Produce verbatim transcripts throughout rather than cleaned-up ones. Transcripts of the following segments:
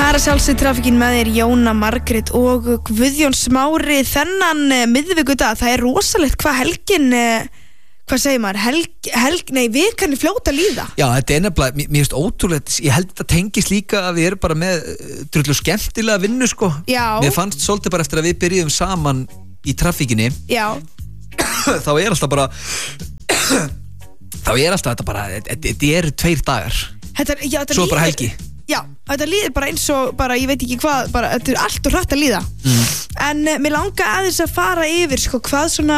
Það er að sjálfsögðu trafikkin með þér Jóna Margrét og Guðjón Smári þennan miðvikudag. Það er rosalegt hvað helgin, hvað segir maður, helg, helg, nei, vikan er fljóta að líða. Já, þetta er nefnilega, mér, mér finnst ótrúlegt, ég held þetta tengist líka að við erum bara með drullu skemmtilega vinnu, sko. Já. Mér fannst svolítið bara eftir að við byrjuðum saman í trafikkinni. Já. Þá er alltaf bara, þá er alltaf þetta bara, þetta eru tveir dagar. Þetta, já, þetta Svo líður, bara helgi. Já, þetta líður bara eins og bara, ég veit ekki hvað, bara, þetta er allt og hrætt að líða. Mm. En uh, mér langar aðeins að fara yfir, sko, hvað svona,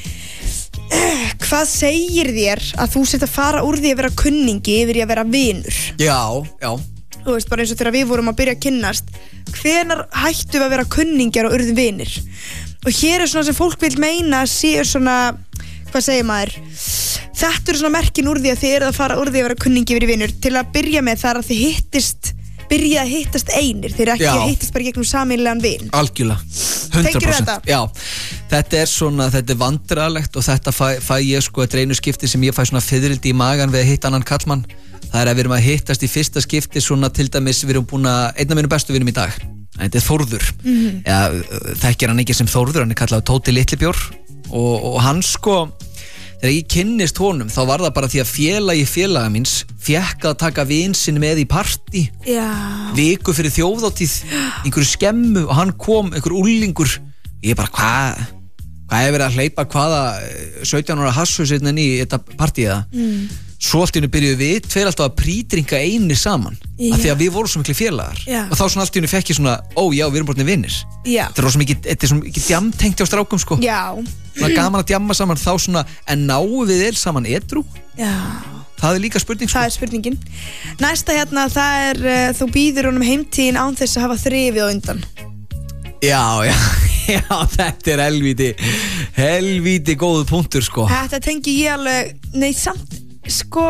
uh, hvað segir þér að þú sett að fara úr því að vera kunningi yfir í að vera vinur? Já, já. Þú veist, bara eins og þegar við vorum að byrja að kynnast, hvenær hættum við að vera kunningjar og urðum vinir? Og hér er svona sem fólk vil meina að séu svona, hvað segir maður, þetta eru svona merkin úr því að þið eru að fara úr því að vera kunningi yfir í vinur. Til að byrja með það er að þið hittist, byrja að hittast einir, þið eru ekki Já. Að hittast bara gegnum sameiginlegan vin. Algjörlega, hundrað prósent. Tengirðu þetta? Já, þetta er svona, þetta er vandræðalegt og þetta fæ, fæ ég sko að einu skipti sem ég fæ svona fiðrildi í magan við að hitta annan kallmann. Það er að við erum að hittast í fyrsta skipti svona til dæmis, við erum búin að, einn af mínum bestu vinum í dag, þetta er Þórður. Mm-hmm. Ja, þekkir hann ekki sem Þórður, hann er kallað Tóti Litlibjór og, og hann sko, þegar ég kynnist honum þá var það bara því að félagi félaga míns fékk að taka vin sinn með í partí. Já. Viku fyrir þjóðhátíð, einhverju skemmu og hann kom, einhver úlingur, ég bara hvað hvað er verið að hleypa hvaða sautján ára hasshus inn í þetta partíða. Mm. Svo allt í hennu byrjuðu við tveir alltaf að prídrinka einir saman. Já. Af því að við vorum svo miklu félagar. Já. Og þá svona allt í hennu fekk ég svona, ó já, við erum bara vinnir. Já. Þetta er svo mikið, þetta er svo mikið djamtengt hjá strákum, sko. Já. Svona gaman að djamma saman, þá svona, en náum við el saman edrú? Já. Það er líka spurning, sko. Það er spurningin. Næsta hérna, það er, uh, þú býður honum heimtíðin án þess að hafa þrifið á undan. Já, já, já, þetta er helvíti, helvíti góðu punktur, sko. Þetta tengi ég alveg, nei, samt, sko,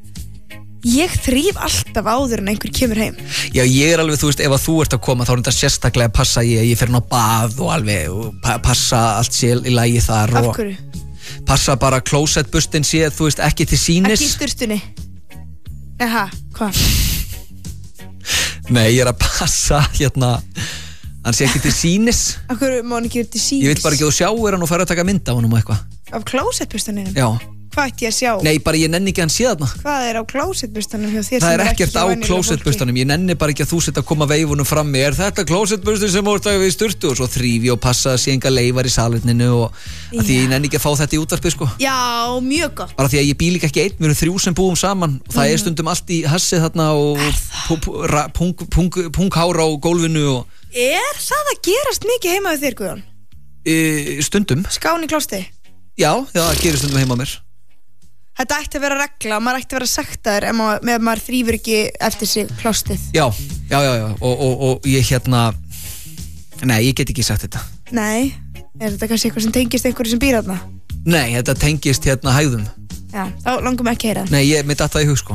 ég þríf alltaf áður en einhver kemur heim. Já, ég er alveg, þú veist, ef að þú ert að koma þá er þetta sérstaklega að passa ég, ég fer ná bað og alveg, og pa passa allt sér í lagi þar. Af og hverju? Passa bara klósettbustin sé, þú veist, ekki til sínis. Ekki í sturtunni? Aha, hvað? Nei, ég er að passa, hérna, hann sé ekki til sínis. Af hverju má hann ekki verið til sínis? Ég vil bara ekki að þú sjáir hann og fara að taka mynd af honum og eitthvað. Af klósettbustanum? Já. Hvað ætti ég að sjá? Nei, bara ég nenni ekki að hann sé þarna. Hvað er á klósettbustanum hjá þér? Það er ekkert á klósettbustanum. Ég nenni bara ekki að þú setja að koma veifunum frammi. Er þetta klósettbustin sem voru við í sturtu? Og svo þrífi og passa að sé enga leifar í salerninu og að því ég nenni ekki að fá þetta í útvarpið, sko. Já, mjög gott. Bara því að ég bý líka ekki einn, við erum þrjú sem búum saman og það mm. er stundum allt í hassið þarna og punghára á gólfinu og... Er það að gerast mikið heima við þér, Guðjón? E, stundum. Skán í klósti? Já, já, það gerir stundum heima á mér. Þetta ætti að vera regla, maður ætti að vera sektaður ef maður, með maður þrýfur ekki eftir sig klostið. Já, já, já, já. Og, og, og ég hérna, nei, ég get ekki sagt þetta. Nei, er þetta kannski eitthvað sem tengist einhverju sem býr þarna? Nei, þetta tengist hérna hægðum. Já, þá langum ekki að heyra það. Nei, ég mitt alltaf í hug, sko.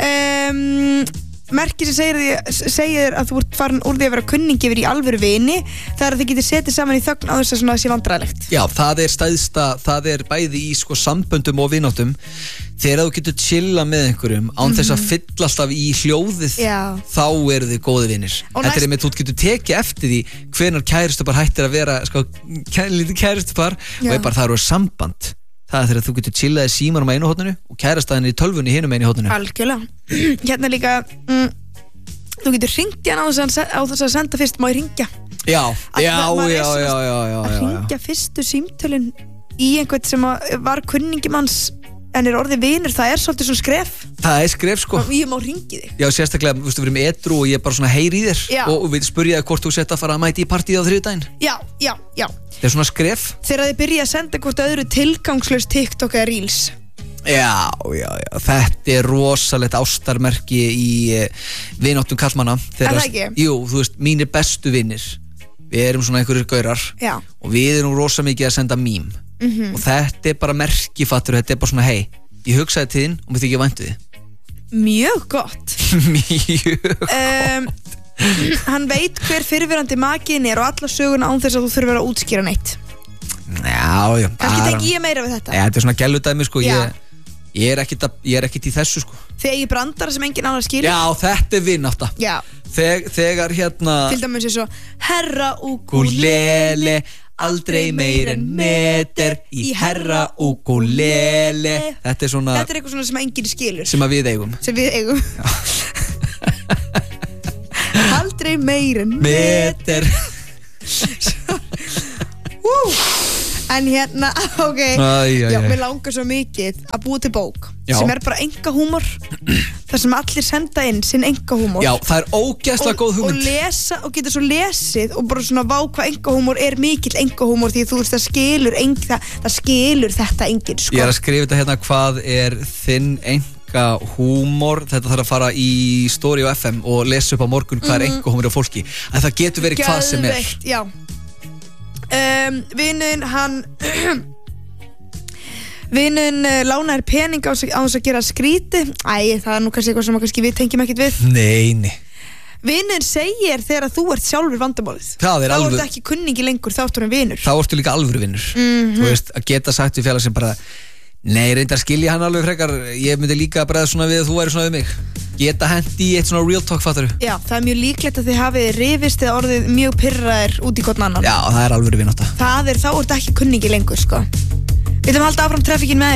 Um, merki sem segir, því, segir að þú ert farin úr því að vera kunningi yfir í alvöru vini, það er að þið getur setið saman í þögn á þess að svona sé vandræðilegt. Já, það er stæðsta, það er bæði í sko samböndum og vináttum þegar þú getur chilla með einhverjum án mm-hmm. þess að fylla alltaf í hljóðið. Já. Þá eru þið góði vinir. Þetta næst... er með þú getur tekið eftir því hvenær kærustupar hættir að vera sko lítið kærustupar og er bara það eru samband. Það er þegar þú getur chillaði símanum á einu horninu og kærastæðinu í tölvunni hinum einu horninu. Algjörlega. Hérna líka, mm, þú getur hringt í hann á þess að senda fyrst, má ég hringja? Já, já, já, já, já, já, já. Að hringja fyrstu símtölin í einhvern sem var kunningi manns en er orðið vinur, það er svolítið svona skref. Það er skref, sko. Og ég má hringi þig. Já, sérstaklega, þú veist, við erum edru og ég bara svona heyri í þér. Já. Og við spurjaði hvort þú sett að fara að mæti í partíð á þriðjudaginn. Já, já, já. Það er svona skref. Þegar þið byrja að senda hvort öðru tilgangslaus TikTok eða Reels. Já, já, já. Þetta er rosalegt ástarmerki í uh, vináttum kallmanna. Er það ekki? Jú, þú veist, mínir bestu vinir. Við erum svona einhverjir gaurar. Já. Og við erum rosa mikið að senda mím. Mm-hmm. Og þetta er bara merkifattur, þetta er bara svona hei, ég hugsaði til þín og mér þykir vænt við þið. Mjög gott. Mjög gott. um, Hann veit hver fyrrverandi makiðin er og alla söguna án þess að þú þurfir að útskýra neitt. Já, já. Kannski tengi ég meira við þetta. Já, þetta er svona gæludæmi, sko. Ég, ég er ekkit að, ég er ekkit í þessu, sko. Þið eigi brandara sem enginn annar skilur. Já, þetta er vinátta. Já. Þeg, Þegar hérna Til dæmis er svo Herra ukulele aldrei meir en meter í herra ukulele. Þetta er svona Þetta er eitthvað svona sem enginn skilur sem að við eigum Sem við eigum Aldrei meir en meter. uh. En hérna, ok Æ, æ, æ. Já, mér langar svo mikið að búa til bók Já. sem er bara engahúmor þar sem allir senda inn sinn engahúmor Já, það er ógeðslega góð og hugmynd. lesa og geta svo lesið og bara svona vá hvað engahúmor er mikill engahúmor því þú veist það skilur eng, það, það skilur þetta enginn sko. Ég er að skrifa þetta hérna, hvað er þinn enga húmor. Þetta þarf að fara í Story og F M og lesa upp á morgun hvað er enga húmor á fólki. En það getur verið hvað sem er. Geðveikt, já um, Vinurinn hann Vinurinn uh, lánaðir pening á þess að gera skríti. Æ, það er nú kannski eitthvað sem að kannski við tengjum ekkert við. Nei, nei. Vinurinn segir þegar að þú ert sjálfur vandamálið. Það er Þá alveg- ertu ekki kunningi lengur, þá ertu hann vinur. Þá ertu líka alvöru vinnur. Mhm. Þú veist, að geta sagt við félag sem bara nei, reyndar skilja hann alveg frekar. Ég myndi líka að bregða svona við að þú væri svona við mig. Geta hendi í eitt svona real talk, fattaru. Já, það er mjög líklegt að þið hafið rifist eða orðið mjög pirraðir út í hvern annan. Já, það er alvöru vinnátta. Það er, þá ertu ekki kunningi lengur, sko. Við ætlum að halda áfram trafficking með